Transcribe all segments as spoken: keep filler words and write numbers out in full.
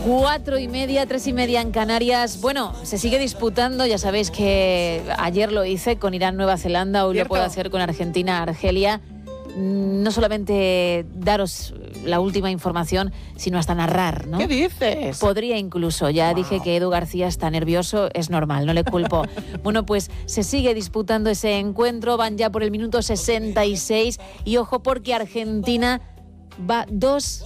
Cuatro y media, tres y media en Canarias. Bueno, se sigue disputando, ya sabéis que ayer lo hice con Irán, Nueva Zelanda, hoy ¿Cierto? lo puedo hacer con Argentina, Argelia. No solamente daros la última información, sino hasta narrar, ¿no? ¿Qué dices? Podría incluso, ya Wow. dije que Edu García está nervioso, es normal, no le culpo. Bueno, pues se sigue disputando ese encuentro, van ya por el minuto sesenta y seis y ojo porque Argentina va dos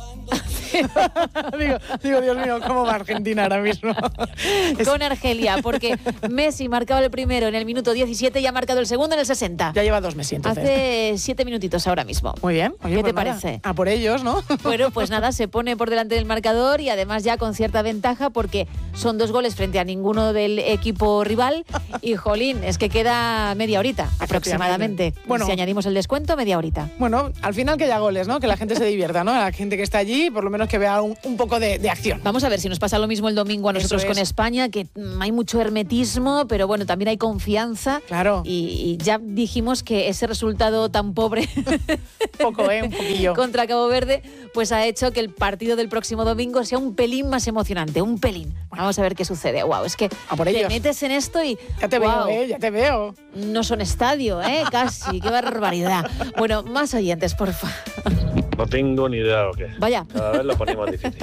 digo, digo, Dios mío, ¿cómo va Argentina ahora mismo? con Argelia, porque Messi marcaba el primero en el minuto diecisiete y ha marcado el segundo en el sesenta. Ya lleva dos meses, entonces. Hace siete minutitos ahora mismo. Muy bien. Oye, ¿Qué pues te nada, parece? A por ellos, ¿no? Bueno, pues nada, se pone por delante del marcador y además ya con cierta ventaja porque son dos goles frente a ninguno del equipo rival y jolín, es que queda media horita aproximadamente. Bueno. Si añadimos el descuento, media horita. Bueno, al final que haya goles, ¿no? Que la gente se divierta, ¿no? La gente que está allí, por lo menos que vea un, un poco de, de acción. Vamos a ver si nos pasa lo mismo el domingo a nosotros Eso es. con España, que mm, hay mucho hermetismo, pero bueno, también hay confianza. Claro. Y, y ya dijimos que ese resultado tan pobre Poco, ¿eh? Un poquillo. contra Cabo Verde, pues ha hecho que el partido del próximo domingo sea un pelín más emocionante, un pelín. Vamos a ver qué sucede. Wow, es que A por te ellos. metes en esto y Ya te guau, veo, ¿eh? Ya te veo. no son estadio, ¿eh? Casi, qué barbaridad. Bueno, más oyentes, por favor. No tengo ni idea de lo que es. Vaya. Cada vez lo ponemos más difícil.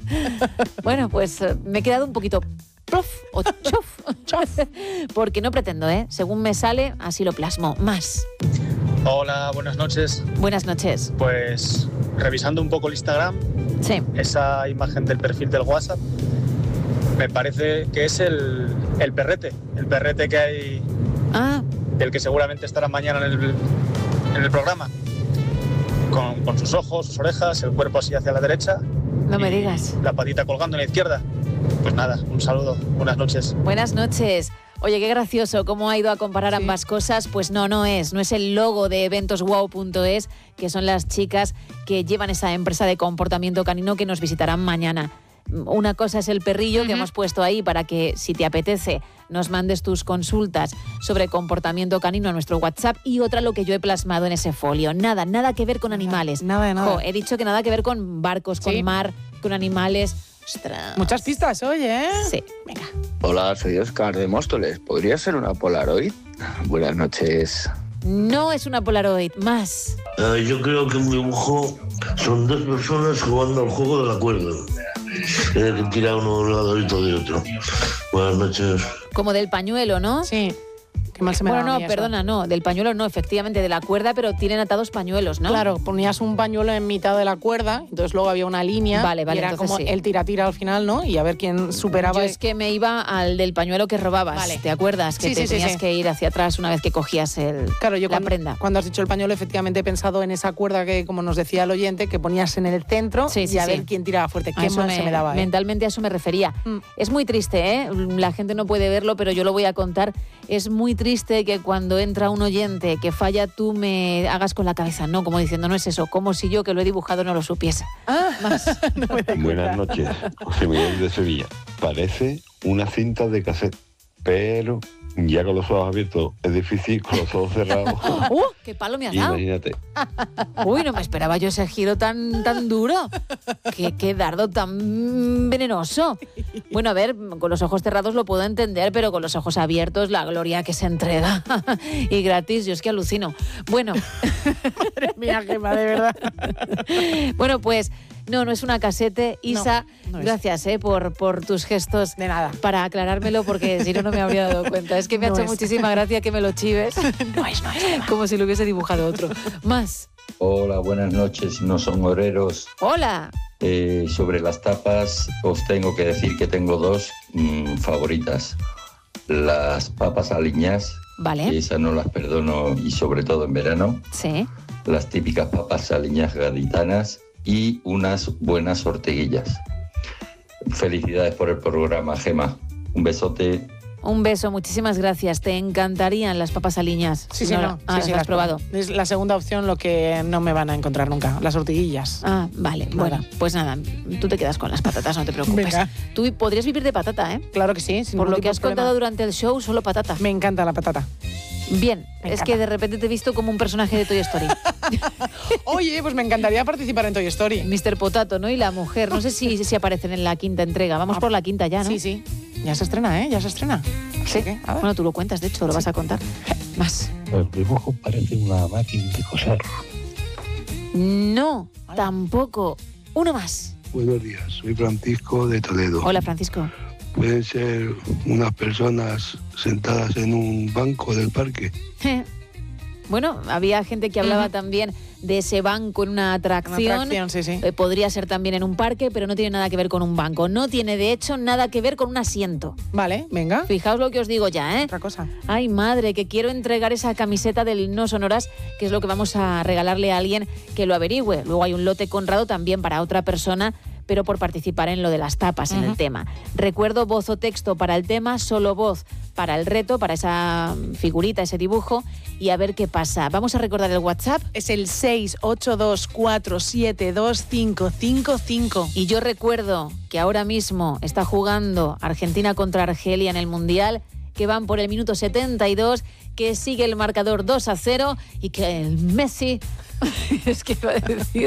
Bueno, pues eh, me he quedado un poquito prof o chof, porque no pretendo, ¿eh? Según me sale, así lo plasmo. Más. Hola, buenas noches. Buenas noches. Pues revisando un poco el Instagram, Sí. esa imagen del perfil del WhatsApp, me parece que es el, el perrete, el perrete que hay, Ah, del que seguramente estará mañana en el, en el programa, con, con sus ojos, sus orejas, el cuerpo así hacia la derecha, no me y digas. la patita colgando en la izquierda. Pues nada, un saludo, buenas noches. Buenas noches. Oye, qué gracioso cómo ha ido a comparar Sí. ambas cosas. Pues no, no es. No es el logo de eventos wow punto es, que son las chicas que llevan esa empresa de comportamiento canino que nos visitarán mañana. Una cosa es el perrillo que Ujú. hemos puesto ahí para que, si te apetece, nos mandes tus consultas sobre comportamiento canino a nuestro WhatsApp, y otra lo que yo he plasmado en ese folio. Nada, nada que ver con animales. nada de nada. Jo, he dicho que nada que ver con barcos, con Sí. mar, con animales. Ostras. Muchas pistas, oye, ¿eh? Sí, venga. Hola, soy Oscar de Móstoles. ¿Podría ser una Polaroid? Buenas noches. No es una Polaroid, más. Eh, yo creo que un dibujo son dos personas jugando al juego de la cuerda. Tiene que tirar uno de un lado y otro de otro. Buenas noches. Como del pañuelo, ¿no? Sí. Qué mal se me Bueno, da a no, mí eso. perdona, no, del pañuelo no, efectivamente, de la cuerda, pero tienen atados pañuelos, ¿no? Claro, ponías un pañuelo en mitad de la cuerda, entonces luego había una línea. Vale, vale, y era entonces como sí. el tira-tira al final, ¿no? Y a ver quién superaba. Yo es que me iba al del pañuelo que robabas, Vale. ¿te acuerdas? Que Sí, te sí, sí, tenías sí. que ir hacia atrás una vez que cogías el, Claro, yo la cuando, prenda. cuando has dicho el pañuelo, efectivamente he pensado en esa cuerda que, como nos decía el oyente, que ponías en el centro Sí, sí, y a sí. ver quién tiraba fuerte. A Qué eso mal me- se me daba, ¿eh? Mentalmente a eso me refería. Mm. Es muy triste, ¿eh? La gente no puede verlo, pero yo lo voy a contar. Es muy triste que cuando entra un oyente que falla, tú me hagas con la cabeza, no, como diciendo, no es eso, como si yo que lo he dibujado no lo supiese. Ah, Más. no me doy Buenas cuenta. noches, José Miguel de Sevilla. Parece una cinta de cassette, pero ya con los ojos abiertos es difícil, con los ojos cerrados. ¡Uh! ¡Qué palo me has dado! Imagínate. Uy, no me esperaba yo ese giro tan, tan duro. Qué, qué dardo tan venenoso. Bueno, a ver, con los ojos cerrados lo puedo entender, pero con los ojos abiertos, la gloria que se entrega. Y gratis, yo es que alucino. Bueno, Madre mía, Gemma, de verdad. bueno, pues no, no es una casete. Isa, No, no es. gracias eh, por, por tus gestos. De nada. Para aclarármelo, porque si no, no me habría dado cuenta. Es que me ha No hecho es. muchísima gracia que me lo chives. No es, no es, Gemma. Como si lo hubiese dibujado otro. Más. Hola, buenas noches, no son oreros. Hola. Eh, sobre las tapas, os tengo que decir que tengo dos mm, favoritas. Las papas aliñás, Vale. esas no las perdono, y sobre todo en verano. Sí. Las típicas papas aliñás gaditanas y unas buenas orteguillas. Felicidades por el programa, Gema. Un besote. Un beso, muchísimas gracias. Te encantarían las papas aliñas. Sí, Si sí, no, no. ah, sí, sí, las has probado. Es la segunda opción, lo que no me van a encontrar nunca, las ortiguillas. Ah, vale. Nada. Bueno, pues nada, tú te quedas con las patatas, no te preocupes. Venga. Tú podrías vivir de patata, ¿eh? Claro que sí. sin Por ningún lo tipo que de has problema. contado durante el show, solo patata. Me encanta la patata. Bien, Me es encanta. que de repente te he visto como un personaje de Toy Story. Oye, pues me encantaría participar en Toy Story. mister Potato, ¿no? Y la mujer. No sé si, si aparecen en la quinta entrega. Vamos Ah, por la quinta ya, ¿no? Sí, sí. Ya se estrena, ¿eh? Ya se estrena. Sí. que, a ver. Bueno, tú lo cuentas, de hecho, lo vas a contar. Más. El dibujo parece una máquina de coser. No, tampoco. Uno más. Buenos días, soy Francisco de Toledo. Hola, Francisco. Pueden ser unas personas sentadas en un banco del parque. Bueno, había gente que hablaba Ujú. también de ese banco en una atracción. Una atracción, sí, sí. Eh, podría ser también en un parque, pero no tiene nada que ver con un banco. No tiene, de hecho, nada que ver con un asiento. Vale, venga. Fijaos lo que os digo ya, ¿eh? Otra cosa. Ay, madre, que quiero entregar esa camiseta del No Sonoras, que es lo que vamos a regalarle a alguien que lo averigüe. Luego hay un lote Conrado también para otra persona, pero por participar en lo de las tapas, en Ujú. el tema. Recuerdo voz o texto para el tema, solo voz para el reto, para esa figurita, ese dibujo, y a ver qué pasa. Vamos a recordar el WhatsApp. Es el seis ocho dos cuatro siete dos cinco cinco cinco. Y yo recuerdo que ahora mismo está jugando Argentina contra Argelia en el Mundial, que van por el minuto setenta y dos, que sigue el marcador dos a cero y que el Messi... es que iba a decir...